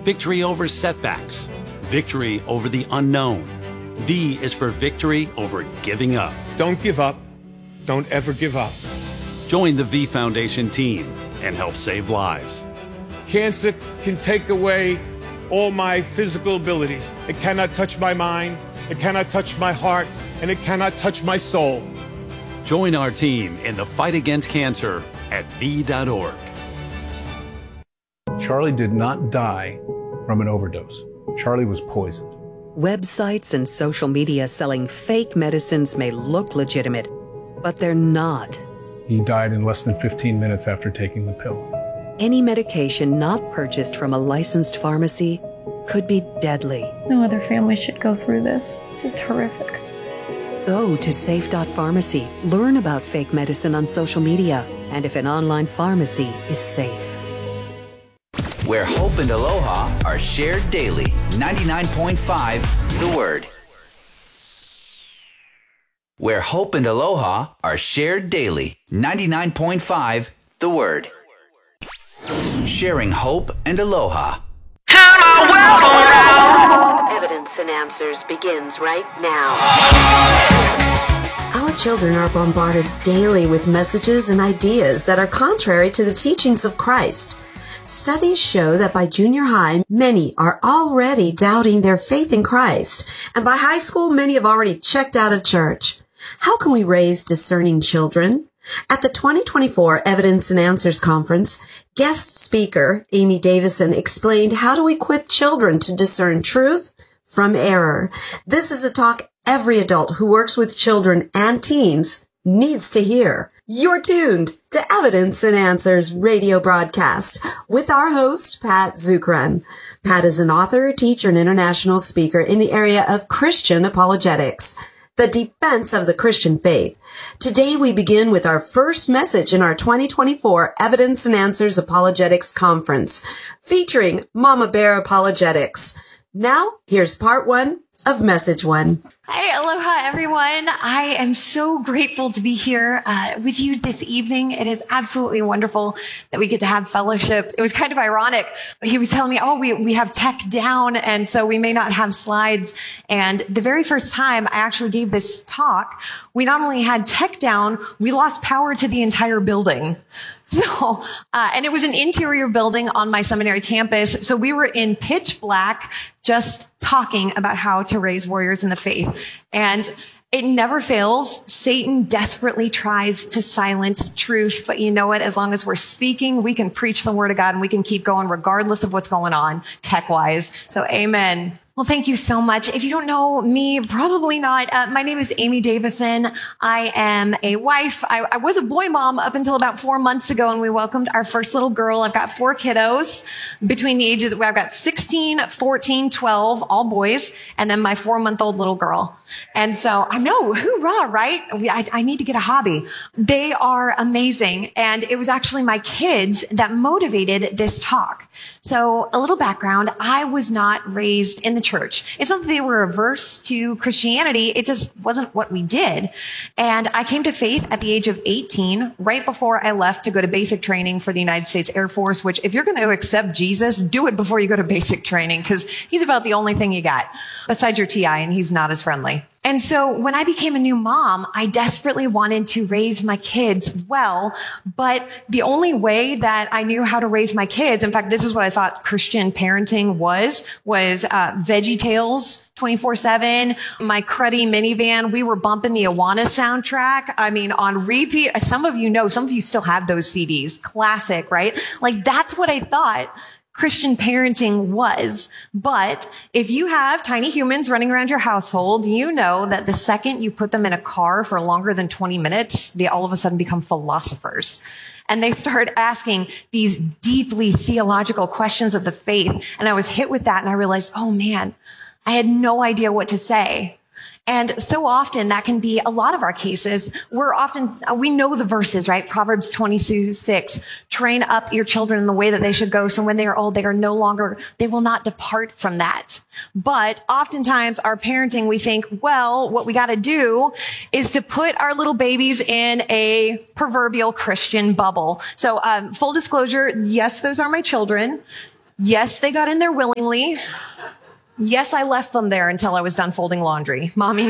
victory over setbacks, victory over the unknown. V is for victory over giving up. Don't give up. Don't ever give up. Join the V Foundation team and help save lives. Cancer can take away all my physical abilities. It cannot touch my mind, it cannot touch my heart, and it cannot touch my soul. Join our team in the fight against cancer at V.org. Charlie did not die from an overdose. Charlie was poisoned. Websites and social media selling fake medicines may look legitimate, but they're not. He died in less than 15 minutes after taking the pill. Any medication not purchased from a licensed pharmacy could be deadly. No other family should go through this. It's just horrific. Go to safe.pharmacy. Learn about fake medicine on social media and if an online pharmacy is safe. Where hope and aloha are shared daily. 99.5 The Word. Where hope and aloha are shared daily. 99.5 The Word. Sharing hope and aloha. Evidence and Answers begins right now. Our children are bombarded daily with messages and ideas that are contrary to the teachings of Christ. Studies show that by junior high, many are already doubting their faith in Christ, and by high school, many have already checked out of church. How can we raise discerning children? At the 2024 Evidence and Answers Conference, guest speaker Amy Davison explained how to equip children to discern truth from error. This is a talk every adult who works with children and teens needs to hear. You're tuned to Evidence and Answers radio broadcast with our host, Pat Zukeran. Pat is an author, teacher, and international speaker in the area of Christian apologetics, the defense of the Christian faith. Today we begin with our first message in our 2024 Evidence and Answers Apologetics Conference, featuring Mama Bear Apologetics. Now, here's part one of message one. Hi, aloha, everyone. I am so grateful to be here with you this evening. It is absolutely wonderful that we get to have fellowship. It was kind of ironic, but he was telling me, we have tech down, and so we may not have slides. And the very first time I actually gave this talk, we not only had tech down, we lost power to the entire building. So, and it was an interior building on my seminary campus. So we were in pitch black, just talking about how to raise warriors in the faith. And it never fails. Satan desperately tries to silence truth. But you know what? As long as we're speaking, we can preach the word of God and we can keep going regardless of what's going on tech-wise. So amen. Well, thank you so much. If you don't know me, probably not. My name is Amy Davison. I am a wife. I was a boy mom up until about 4 months ago, and we welcomed our first little girl. I've got 4 kiddos between the ages, I've got 16, 14, 12, all boys, and then my 4-month-old little girl. And so I know, hoorah, right? I need to get a hobby. They are amazing. And it was actually my kids that motivated this talk. So a little background. I was not raised in the church. It's not that they were averse to Christianity. It just wasn't what we did. And I came to faith at the age of 18, right before I left to go to basic training for the United States Air Force, which if you're going to accept Jesus, do it before you go to basic training, because he's about the only thing you got besides your TI, and he's not as friendly. And so when I became a new mom, I desperately wanted to raise my kids well, but the only way that I knew how to raise my kids, in fact, this is what I thought Christian parenting was Veggie Tales 24/7, my cruddy minivan. We were bumping the Awana soundtrack. I mean, on repeat. Some of you know, some of you still have those CDs. Classic, right? Like, that's what I thought Christian parenting was. But if you have tiny humans running around your household, you know that the second you put them in a car for longer than 20 minutes, they all of a sudden become philosophers. And they start asking these deeply theological questions of the faith. And I was hit with that, and I realized, oh man, I had no idea what to say. And so often that can be a lot of our cases. We know the verses, right? Proverbs 22:6, train up your children in the way that they should go. So when they are old, they will not depart from that. But oftentimes our parenting, we think, well, what we got to do is to put our little babies in a proverbial Christian bubble. So, full disclosure, yes, those are my children. Yes, they got in there willingly. Yes, I left them there until I was done folding laundry. Mommy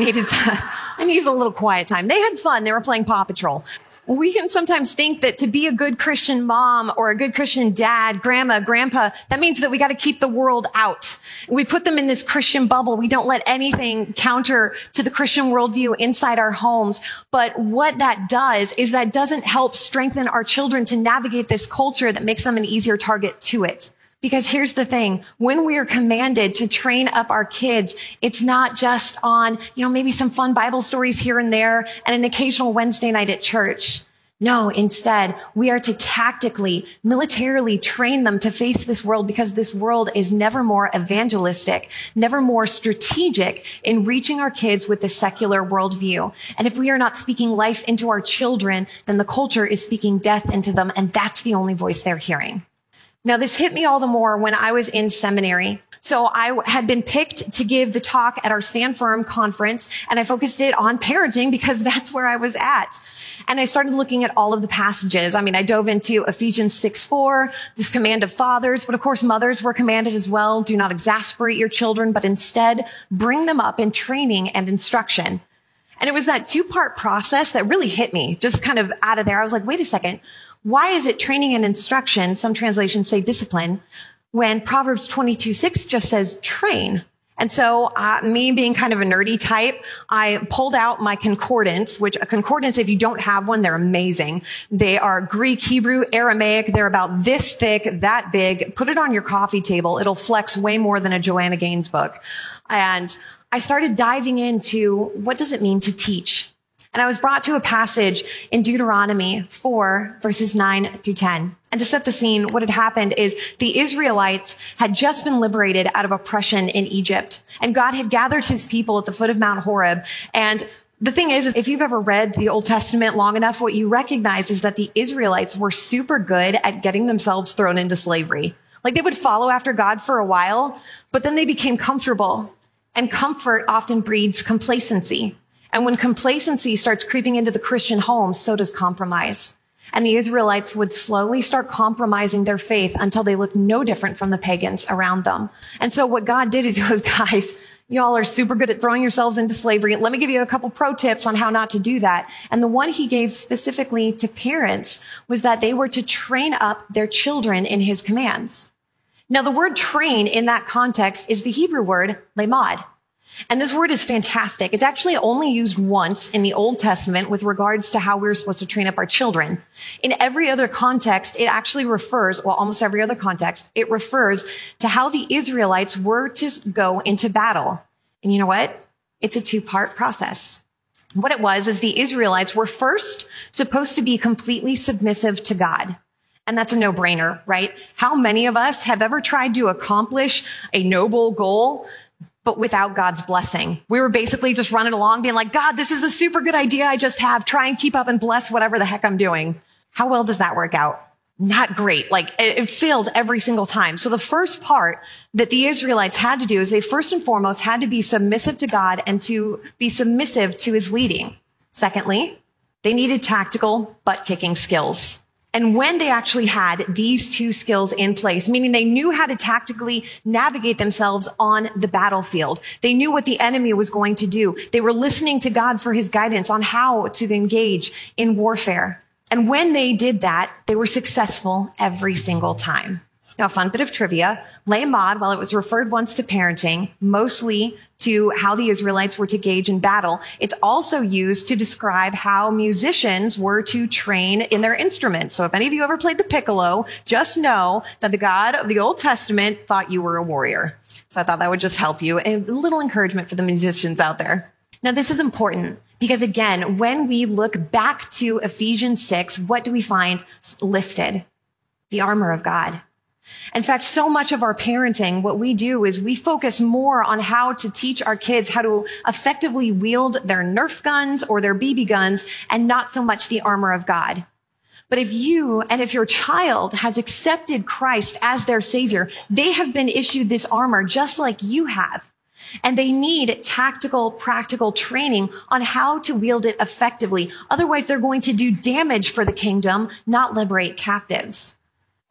I needed a little quiet time. They had fun. They were playing Paw Patrol. We can sometimes think that to be a good Christian mom or a good Christian dad, grandma, grandpa, that means that we got to keep the world out. We put them in this Christian bubble. We don't let anything counter to the Christian worldview inside our homes. But what that does is that doesn't help strengthen our children to navigate this culture that makes them an easier target to it. Because here's the thing, when we are commanded to train up our kids, it's not just on, maybe some fun Bible stories here and there and an occasional Wednesday night at church. No, instead, we are to tactically, militarily train them to face this world because this world is never more evangelistic, never more strategic in reaching our kids with the secular worldview. And if we are not speaking life into our children, then the culture is speaking death into them, and that's the only voice they're hearing. Now, this hit me all the more when I was in seminary. So I had been picked to give the talk at our Stand Firm conference, and I focused it on parenting because that's where I was at. And I started looking at all of the passages. I dove into Ephesians 6:4, this command of fathers, but of course mothers were commanded as well. Do not exasperate your children, but instead bring them up in training and instruction. And it was that two-part process that really hit me, just kind of out of there. I was like, wait a second. Why is it training and instruction? Some translations say discipline, when Proverbs 22:6 just says train. And so me being kind of a nerdy type, I pulled out my concordance, which a concordance, if you don't have one, they're amazing. They are Greek, Hebrew, Aramaic. They're about this thick, that big. Put it on your coffee table. It'll flex way more than a Joanna Gaines book. And I started diving into what does it mean to teach? And I was brought to a passage in Deuteronomy 4, verses 9 through 10. And to set the scene, what had happened is the Israelites had just been liberated out of oppression in Egypt. And God had gathered his people at the foot of Mount Horeb. And the thing is, if you've ever read the Old Testament long enough, what you recognize is that the Israelites were super good at getting themselves thrown into slavery. Like they would follow after God for a while, but then they became comfortable. And comfort often breeds complacency. And when complacency starts creeping into the Christian home, so does compromise. And the Israelites would slowly start compromising their faith until they looked no different from the pagans around them. And so what God did is he goes, guys, y'all are super good at throwing yourselves into slavery. Let me give you a couple pro tips on how not to do that. And the one he gave specifically to parents was that they were to train up their children in his commands. Now, the word train in that context is the Hebrew word lemad. And this word is fantastic. It's actually only used once in the Old Testament with regards to how we're supposed to train up our children. In every other context, it actually refers, almost every other context, it refers to how the Israelites were to go into battle. And you know what? It's a two-part process. What it was is the Israelites were first supposed to be completely submissive to God. And that's a no-brainer, right? How many of us have ever tried to accomplish a noble goal but without God's blessing? We were basically just running along being like, God, this is a super good idea I just have. Try and keep up and bless whatever the heck I'm doing. How well does that work out? Not great. It fails every single time. So the first part that the Israelites had to do is they first and foremost had to be submissive to God and to be submissive to his leading. Secondly, they needed tactical butt-kicking skills. And when they actually had these two skills in place, meaning they knew how to tactically navigate themselves on the battlefield, they knew what the enemy was going to do. They were listening to God for his guidance on how to engage in warfare. And when they did that, they were successful every single time. Now, a fun bit of trivia, lemad, while it was referred once to parenting, mostly to how the Israelites were to gauge in battle, it's also used to describe how musicians were to train in their instruments. So if any of you ever played the piccolo, just know that the God of the Old Testament thought you were a warrior. So I thought that would just help you. A little encouragement for the musicians out there. Now, this is important because, again, when we look back to Ephesians 6, what do we find listed? The armor of God. In fact, so much of our parenting, what we do is we focus more on how to teach our kids how to effectively wield their Nerf guns or their BB guns and not so much the armor of God. But if your child has accepted Christ as their savior, they have been issued this armor just like you have. And they need tactical, practical training on how to wield it effectively. Otherwise, they're going to do damage for the kingdom, not liberate captives.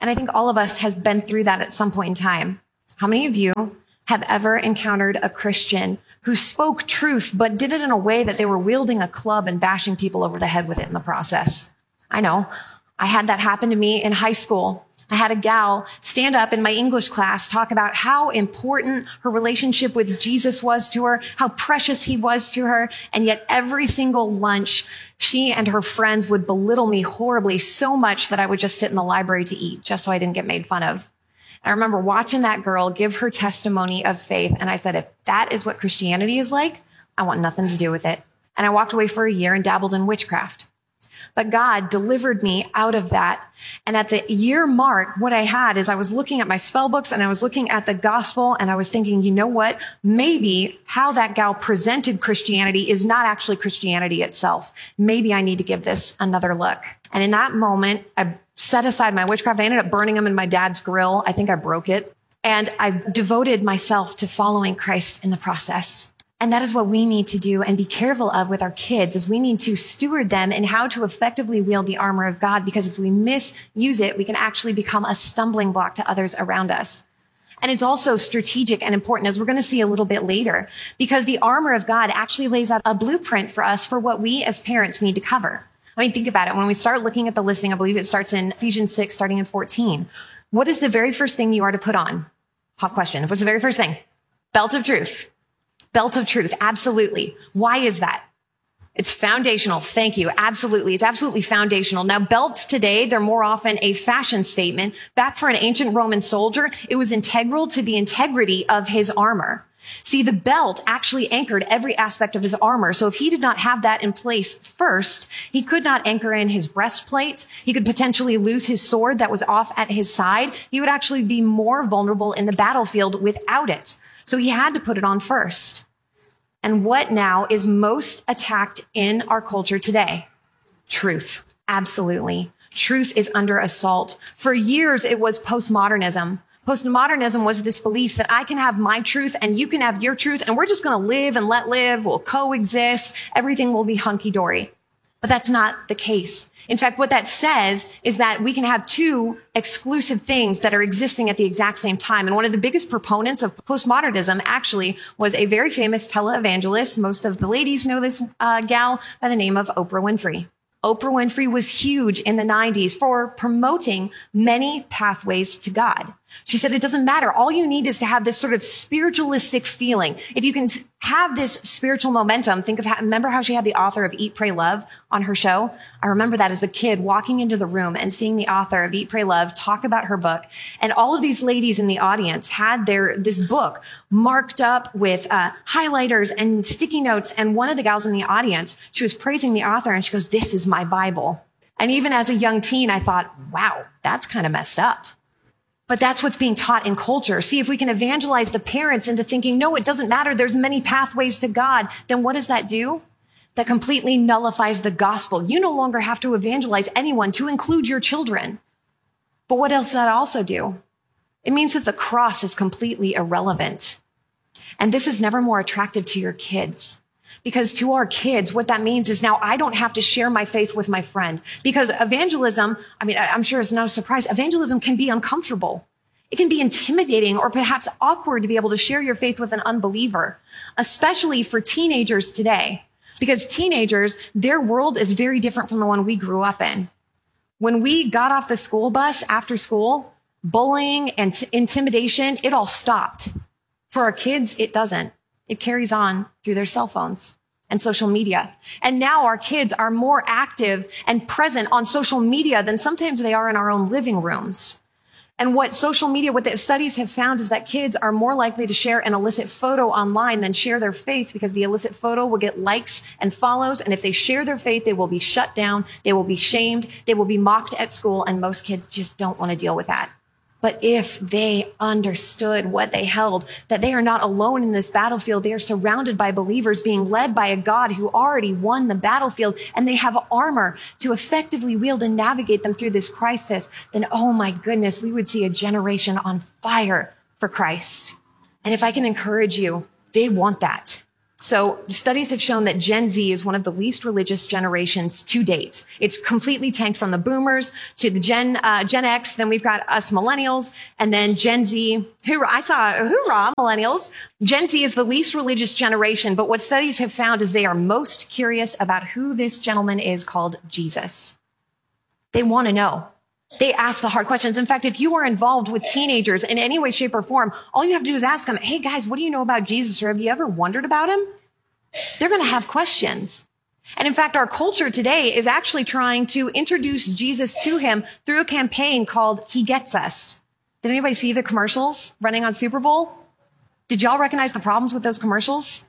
And I think all of us has been through that at some point in time. How many of you have ever encountered a Christian who spoke truth, but did it in a way that they were wielding a club and bashing people over the head with it in the process? I know. I had that happen to me in high school. I had a gal stand up in my English class, talk about how important her relationship with Jesus was to her, how precious he was to her. And yet every single lunch, she and her friends would belittle me horribly, so much that I would just sit in the library to eat just so I didn't get made fun of. I remember watching that girl give her testimony of faith. And I said, if that is what Christianity is like, I want nothing to do with it. And I walked away for a year and dabbled in witchcraft. But God delivered me out of that. And at the year mark, what I had is I was looking at my spell books and I was looking at the gospel and I was thinking, you know what? Maybe how that gal presented Christianity is not actually Christianity itself. Maybe I need to give this another look. And in that moment, I set aside my witchcraft. I ended up burning them in my dad's grill. I think I broke it. And I devoted myself to following Christ in the process. And that is what we need to do and be careful of with our kids, is we need to steward them in how to effectively wield the armor of God, because if we misuse it, we can actually become a stumbling block to others around us. And it's also strategic and important, as we're going to see a little bit later, because the armor of God actually lays out a blueprint for us for what we as parents need to cover. I mean, think about it. When we start looking at the listing, I believe it starts in Ephesians 6, starting in 14. What is the very first thing you are to put on? Hot question. What's the very first thing? Belt of truth. Belt of truth. Absolutely. Why is that? It's foundational. Thank you. Absolutely. It's absolutely foundational. Now, belts today, they're more often a fashion statement. Back for an ancient Roman soldier, it was integral to the integrity of his armor. See, the belt actually anchored every aspect of his armor. So if he did not have that in place first, he could not anchor in his breastplates. He could potentially lose his sword that was off at his side. He would actually be more vulnerable in the battlefield without it. So he had to put it on first. And what now is most attacked in our culture today? Truth. Absolutely. Truth is under assault. For years, it was postmodernism. Postmodernism was this belief that I can have my truth and you can have your truth, and we're just going to live and let live. We'll coexist. Everything will be hunky-dory. But that's not the case. In fact, what that says is that we can have two exclusive things that are existing at the exact same time. And one of the biggest proponents of postmodernism actually was a very famous televangelist. Most of the ladies know this gal by the name of Oprah Winfrey. Oprah Winfrey was huge in the 90s for promoting many pathways to God. She said, it doesn't matter. All you need is to have this sort of spiritualistic feeling. If you can have this spiritual momentum, remember how she had the author of Eat, Pray, Love on her show? I remember that as a kid, walking into the room and seeing the author of Eat, Pray, Love talk about her book. And all of these ladies in the audience had this book marked up with highlighters and sticky notes. And one of the gals in the audience, she was praising the author and she goes, "This is my Bible." And even as a young teen, I thought, wow, that's kind of messed up. But that's what's being taught in culture. See, if we can evangelize the parents into thinking, no, it doesn't matter, there's many pathways to God, then what does that do? That completely nullifies the gospel. You no longer have to evangelize anyone, to include your children. But what else does that also do? It means that the cross is completely irrelevant. And this is never more attractive to your kids. Because to our kids, what that means is now I don't have to share my faith with my friend. Because evangelism, I'm sure it's no surprise, evangelism can be uncomfortable. It can be intimidating or perhaps awkward to be able to share your faith with an unbeliever, especially for teenagers today. Because teenagers, their world is very different from the one we grew up in. When we got off the school bus after school, bullying and intimidation, it all stopped. For our kids, it doesn't. It carries on through their cell phones and social media. And now our kids are more active and present on social media than sometimes they are in our own living rooms. And what the studies have found is that kids are more likely to share an illicit photo online than share their faith, because the illicit photo will get likes and follows. And if they share their faith, they will be shut down. They will be shamed. They will be mocked at school. And most kids just don't want to deal with that. But if they understood what they held, that they are not alone in this battlefield, they are surrounded by believers being led by a God who already won the battlefield, and they have armor to effectively wield and navigate them through this crisis, then, oh my goodness, we would see a generation on fire for Christ. And if I can encourage you, they want that. So studies have shown that Gen Z is one of the least religious generations to date. It's completely tanked from the boomers to the Gen X. Then we've got us millennials, and then Gen Z. Hoorah, millennials. Gen Z is the least religious generation, but what studies have found is they are most curious about who this gentleman is called Jesus. They want to know. They ask the hard questions. In fact, if you are involved with teenagers in any way, shape, or form, all you have to do is ask them, hey guys, what do you know about Jesus? Or have you ever wondered about him? They're going to have questions. And in fact, our culture today is actually trying to introduce Jesus to him through a campaign called He Gets Us. Did anybody see the commercials running on Super Bowl? Did y'all recognize the problems with those commercials?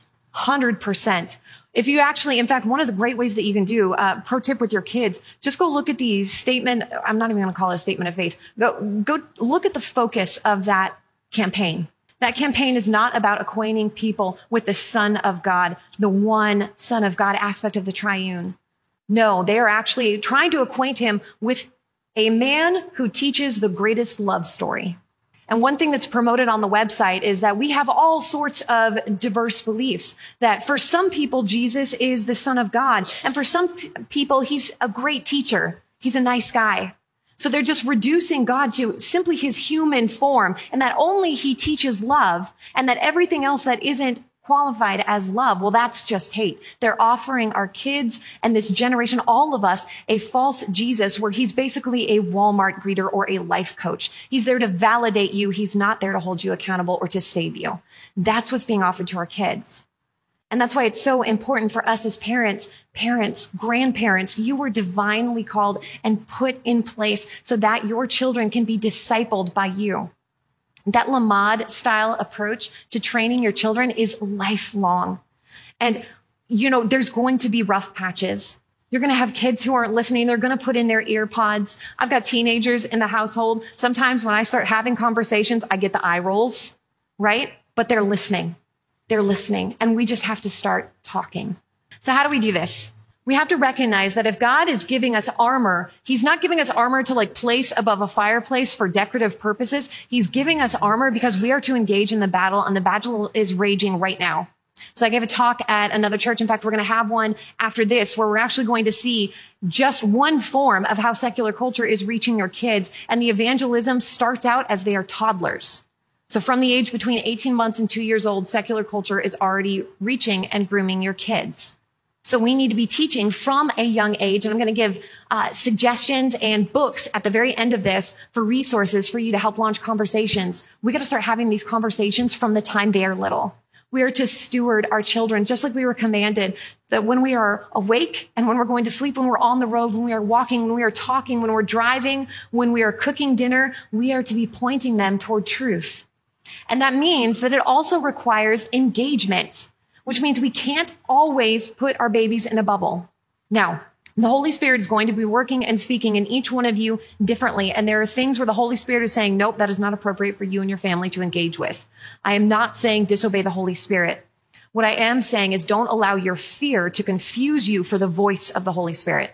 100%. If you actually, in fact, one of the great ways that you can do, pro tip with your kids, just go look at the statement. I'm not even going to call it a statement of faith. Go look at the focus of that campaign. That campaign is not about acquainting people with the Son of God, the one Son of God aspect of the triune. No, they are actually trying to acquaint him with a man who teaches the greatest love story. And one thing that's promoted on the website is that we have all sorts of diverse beliefs. That for some people, Jesus is the Son of God. And for some people, he's a great teacher. He's a nice guy. So they're just reducing God to simply his human form, and that only he teaches love, and that everything else that isn't qualified as love, well, that's just hate. They're offering our kids and this generation, all of us, a false Jesus where he's basically a Walmart greeter or a life coach. He's there to validate you. He's not there to hold you accountable or to save you. That's what's being offered to our kids. And that's why it's so important for us as parents, grandparents. You were divinely called and put in place so that your children can be discipled by you. That Lamad style approach to training your children is lifelong. And, there's going to be rough patches. You're going to have kids who aren't listening. They're going to put in their ear pods. I've got teenagers in the household. Sometimes when I start having conversations, I get the eye rolls, right? But they're listening. They're listening. And we just have to start talking. So how do we do this? We have to recognize that if God is giving us armor, he's not giving us armor to place above a fireplace for decorative purposes. He's giving us armor because we are to engage in the battle, and the battle is raging right now. So I gave a talk at another church. In fact, we're going to have one after this where we're actually going to see just one form of how secular culture is reaching your kids. And the evangelism starts out as they are toddlers. So from the age between 18 months and 2 years old, secular culture is already reaching and grooming your kids. So we need to be teaching from a young age. And I'm going to give suggestions and books at the very end of this for resources for you to help launch conversations. We got to start having these conversations from the time they are little. We are to steward our children, just like we were commanded that when we are awake and when we're going to sleep, when we're on the road, when we are walking, when we are talking, when we're driving, when we are cooking dinner, we are to be pointing them toward truth. And that means that it also requires engagement, which means we can't always put our babies in a bubble. Now, the Holy Spirit is going to be working and speaking in each one of you differently. And there are things where the Holy Spirit is saying, nope, that is not appropriate for you and your family to engage with. I am not saying disobey the Holy Spirit. What I am saying is don't allow your fear to confuse you for the voice of the Holy Spirit.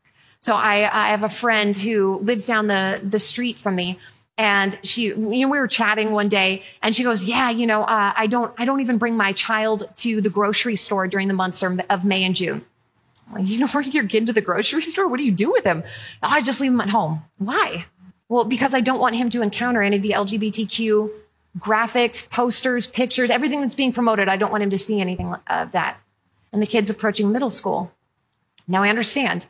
So I have a friend who lives down the street from me. And we were chatting one day and she goes, yeah, I don't even bring my child to the grocery store during the months of May and June. Like, you don't bring your kid to the grocery store? What do you do with him? Oh, I just leave him at home. Why? Well, because I don't want him to encounter any of the LGBTQ graphics, posters, pictures, everything that's being promoted. I don't want him to see anything of that. And the kid's approaching middle school. Now I understand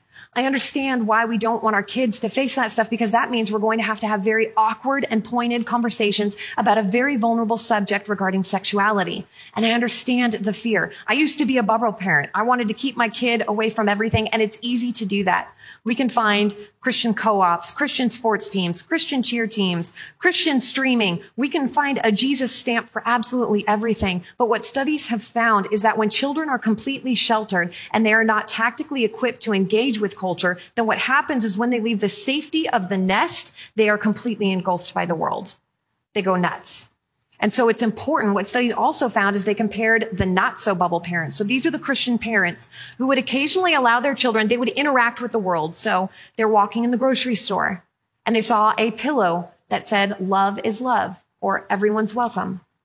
why we don't want our kids to face that stuff, because that means we're going to have very awkward and pointed conversations about a very vulnerable subject regarding sexuality. And I understand the fear. I used to be a bubble parent. I wanted to keep my kid away from everything, and it's easy to do that. We can find Christian co-ops, Christian sports teams, Christian cheer teams, Christian streaming. We can find a Jesus stamp for absolutely everything. But what studies have found is that when children are completely sheltered and they are not tactically equipped to engage with culture, then what happens is when they leave the safety of the nest, they are completely engulfed by the world. They go nuts. And so it's important. What studies also found is they compared the not so bubble parents. So these are the Christian parents who would occasionally allow their children, they would interact with the world. So they're walking in the grocery store and they saw a pillow that said, love is love, or everyone's welcome.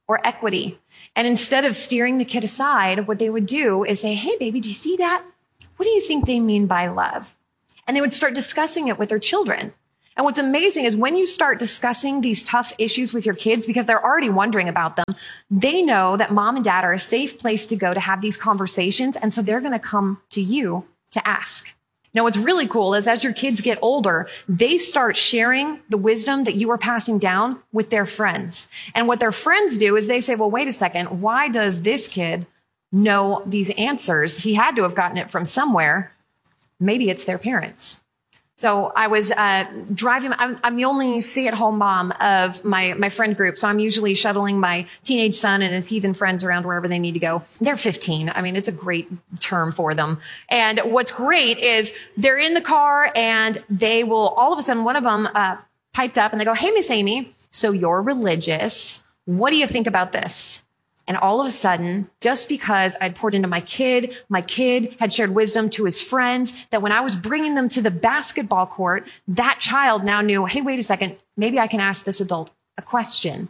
or equity. And instead of steering the kid aside, what they would do is say, hey, baby, do you see that? What do you think they mean by love? And they would start discussing it with their children. And what's amazing is when you start discussing these tough issues with your kids, because they're already wondering about them, they know that mom and dad are a safe place to go to have these conversations. And so they're going to come to you to ask. Now, what's really cool is as your kids get older, they start sharing the wisdom that you are passing down with their friends. And what their friends do is they say, well, wait a second, why does this kid know these answers? He had to have gotten it from somewhere. Maybe it's their parents. So I was driving. I'm the only stay-at-home mom of my friend group. So I'm usually shuttling my teenage son and his heathen friends around wherever they need to go. They're 15. I mean, it's a great term for them. And what's great is they're in the car and they will, all of a sudden, one of them piped up and they go, hey, Miss Amy, so you're religious. What do you think about this? And all of a sudden, just because I'd poured into my kid had shared wisdom to his friends, that when I was bringing them to the basketball court, that child now knew, hey, wait a second, maybe I can ask this adult a question.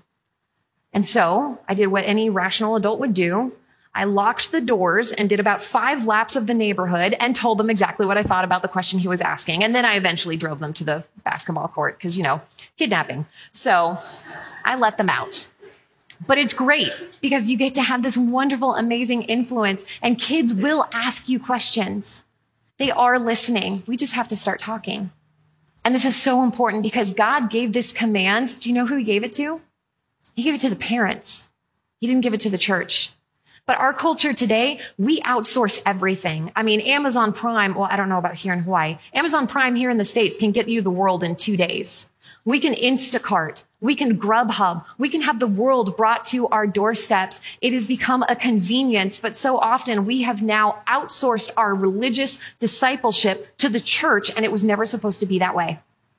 And so I did what any rational adult would do. I locked the doors and did about 5 laps of the neighborhood and told them exactly what I thought about the question he was asking. And then I eventually drove them to the basketball court because, kidnapping. So I let them out. But it's great because you get to have this wonderful, amazing influence, and kids will ask you questions. They are listening. We just have to start talking. And this is so important because God gave this command. Do you know who he gave it to? He gave it to the parents. He didn't give it to the church. But our culture today, we outsource everything. I mean, Amazon Prime, well, I don't know about here in Hawaii. Amazon Prime here in the States can get you the world in 2 days. We can Instacart. We can Grubhub. We can have the world brought to our doorsteps. It has become a convenience, but so often we have now outsourced our religious discipleship to the church, and it was never supposed to be that way.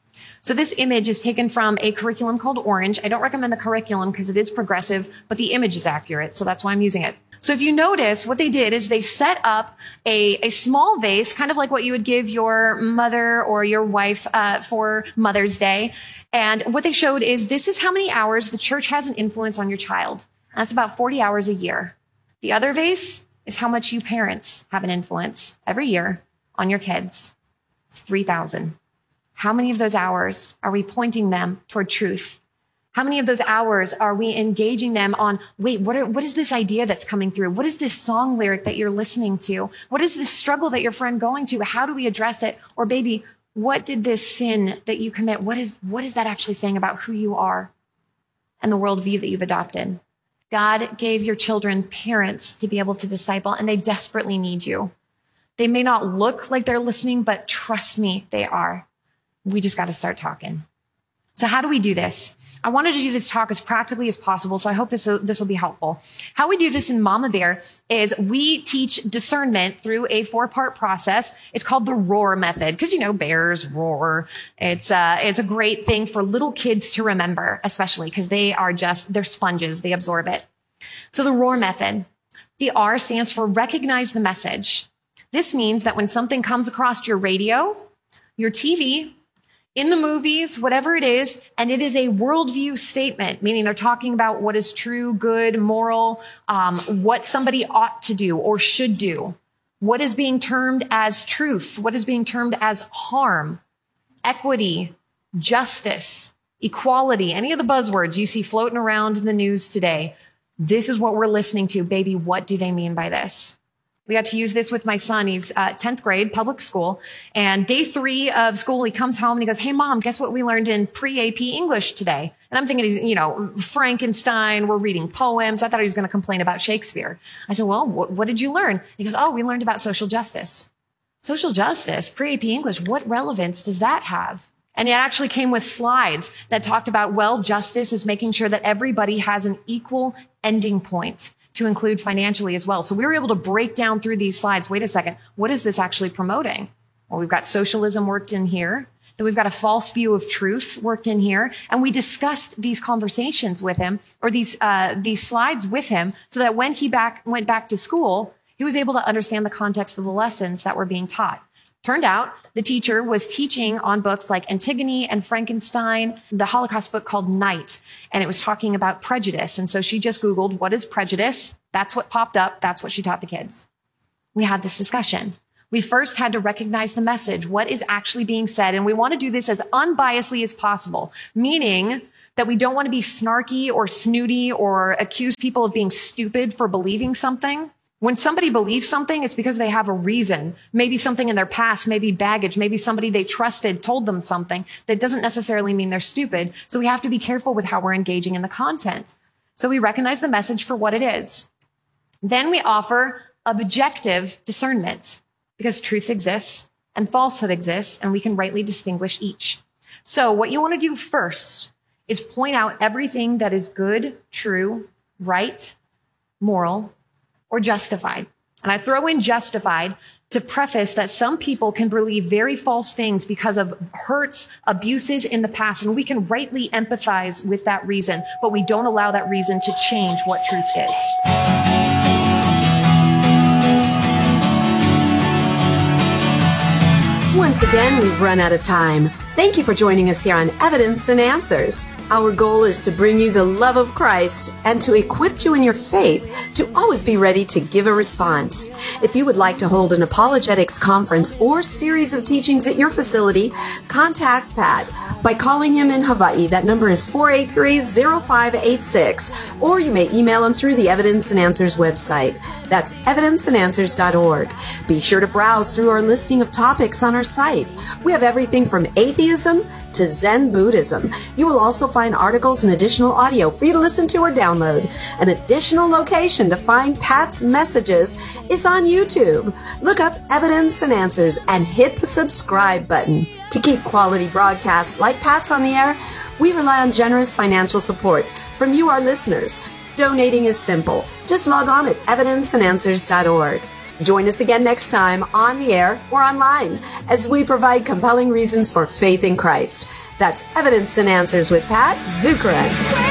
So this image is taken from a curriculum called Orange. I don't recommend the curriculum because it is progressive, but the image is accurate, so that's why I'm using it. So if you notice, what they did is they set up a small vase, kind of like what you would give your mother or your wife for Mother's Day. And what they showed is this is how many hours the church has an influence on your child. That's about 40 hours a year. The other vase is how much you parents have an influence every year on your kids. It's 3,000. How many of those hours are we pointing them toward truth? How many of those hours are we engaging them on, wait, what is this idea that's coming through? What is this song lyric that you're listening to? What is this struggle that your friend going to? How do we address it? Or baby, what did this sin that you commit, what is that actually saying about who you are and the worldview that you've adopted? God gave your children parents to be able to disciple, and they desperately need you. They may not look like they're listening, but trust me, they are. We just got to start talking. So how do we do this? I wanted to do this talk as practically as possible, so I hope this will be helpful. How we do this in Mama Bear is we teach discernment through a 4-part process. It's called the ROAR method, because, bears roar. It's a great thing for little kids to remember, especially because they're sponges. They absorb it. So the ROAR method, the R stands for recognize the message. This means that when something comes across your radio, your TV, in the movies, whatever it is, and it is a worldview statement, meaning they're talking about what is true, good, moral, what somebody ought to do or should do, what is being termed as truth, what is being termed as harm, equity, justice, equality, any of the buzzwords you see floating around in the news today. This is what we're listening to. Baby, what do they mean by this? We got to use this with my son. He's 10th grade, public school. And day 3 of school, he comes home and he goes, hey, Mom, guess what we learned in pre-AP English today? And I'm thinking he's, Frankenstein. We're reading poems. I thought he was going to complain about Shakespeare. I said, well, what did you learn? He goes, oh, we learned about social justice. Social justice, pre-AP English, what relevance does that have? And it actually came with slides that talked about, justice is making sure that everybody has an equal ending point, to include financially as well. So we were able to break down through these slides. Wait a second. What is this actually promoting? Well, we've got socialism worked in here. Then we've got a false view of truth worked in here. And we discussed these conversations with him, or these slides with him, so that when he went back to school, he was able to understand the context of the lessons that were being taught. Turned out the teacher was teaching on books like Antigone and Frankenstein, the Holocaust book called Night, and it was talking about prejudice. And so she just Googled, what is prejudice? That's what popped up. That's what she taught the kids. We had this discussion. We first had to recognize the message, what is actually being said. And we want to do this as unbiasedly as possible, meaning that we don't want to be snarky or snooty or accuse people of being stupid for believing something. When somebody believes something, it's because they have a reason. Maybe something in their past, maybe baggage, maybe somebody they trusted told them something. That doesn't necessarily mean they're stupid. So we have to be careful with how we're engaging in the content. So we recognize the message for what it is. Then we offer objective discernment, because truth exists and falsehood exists, and we can rightly distinguish each. So what you want to do first is point out everything that is good, true, right, moral, or justified. And I throw in justified to preface that some people can believe very false things because of hurts, abuses in the past, and we can rightly empathize with that reason, but we don't allow that reason to change what truth is. Once again, we've run out of time. Thank you for joining us here on Evidence and Answers. Our goal is to bring you the love of Christ and to equip you in your faith to always be ready to give a response. If you would like to hold an apologetics conference or series of teachings at your facility, contact Pat by calling him in Hawaii. That number is 483-0586, or you may email him through the Evidence and Answers website. That's evidenceandanswers.org. Be sure to browse through our listing of topics on our site. We have everything from atheism to Zen Buddhism. You will also find articles and additional audio for you to listen to or download. An additional location to find Pat's messages is on YouTube. Look up Evidence and Answers and hit the subscribe button. To keep quality broadcasts like Pat's on the air, we rely on generous financial support from you, our listeners. Donating is simple. Just log on at evidenceandanswers.org. Join us again next time on the air or online as we provide compelling reasons for faith in Christ. That's Evidence and Answers with Pat Zukeran.